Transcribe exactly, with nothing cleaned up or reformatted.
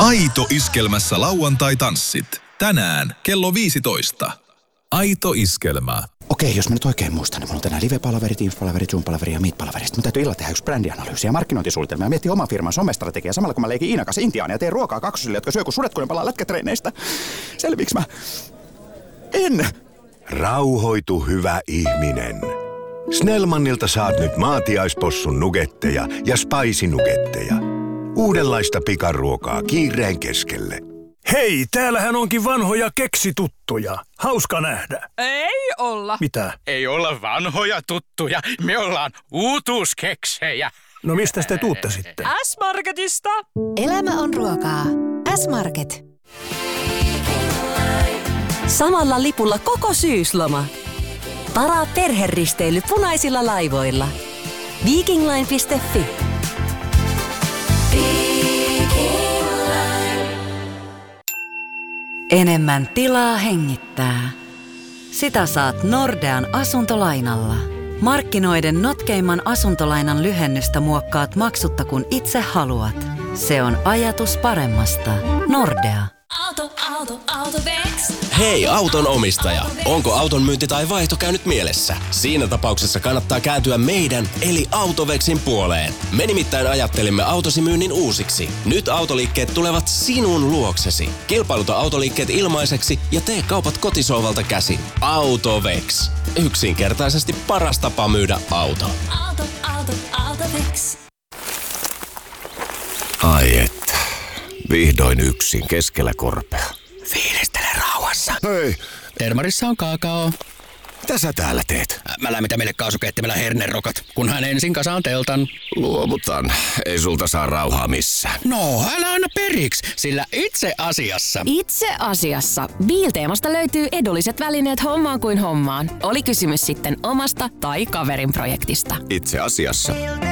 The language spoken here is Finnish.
Aito Iskelmässä lauantai-tanssit. Tänään kello viisitoista. Aito Iskelmä. Okei, jos mä nyt oikein muistan, niin mulla on tänään live-palaveri, Teams-palaveri, Zoom-palaveri ja Meet-palaveri. Sitten mun täytyy illalla tehdä yksi brändianalyysi ja markkinointisuunnitelma ja miettiä oman firman somestrategiaa samalla kun mä leikin Iina kanssa intiaania ja teen ruokaa kaksosille, jotka syö kun sudet, kun ne palaa lätkätreeneistä. Selviiks mä? En! Rauhoitu, hyvä ihminen. Snellmanilta saat nyt maatiaispossun nugetteja ja spicy-nugetteja. Uudenlaista pikaruokaa kiireen keskelle. Hei, täällähän onkin vanhoja keksituttuja. Hauska nähdä. Ei olla. Mitä? Ei olla vanhoja tuttuja. Me ollaan uutuuskeksejä. No mistä te tuutte sitten? S-Marketista. Elämä on ruokaa. S-Market. Samalla lipulla koko syysloma. Varaa perheristeily punaisilla laivoilla. Vikingline piste fi. Enemmän tilaa hengittää. Sitä saat Nordean asuntolainalla. Markkinoiden notkeimman asuntolainan lyhennystä muokkaat maksutta kun itse haluat. Se on ajatus paremmasta. Nordea. Auto, auto, Autovex. Hei auton omistaja, onko auton myynti tai vaihto käynyt mielessä? Siinä tapauksessa kannattaa kääntyä meidän eli Autovexin puoleen. Me nimittäin ajattelimme autosi myynnin uusiksi. Nyt autoliikkeet tulevat sinun luoksesi. Kilpailuta autoliikkeet ilmaiseksi ja tee kaupat kotisohvalta käsin. Autovex. Yksinkertaisesti paras tapa myydä auto. Auto, auto, Autovex. Ai että. Vihdoin yksin keskellä korpea. Fiilistele rauhassa. Hei, Termarissa on kakao. mitä sä täällä teet? Mä lämmitän meille kaasukeittimellä hernerokat, kunhan ensin kasaan teltan. Luovutan. Ei sulta saa rauhaa missään. No, älä aina periksi, sillä itse asiassa... Itse asiassa. Biilteemasta löytyy edulliset välineet hommaan kuin hommaan. Oli kysymys sitten omasta tai kaverin projektista. Itse asiassa.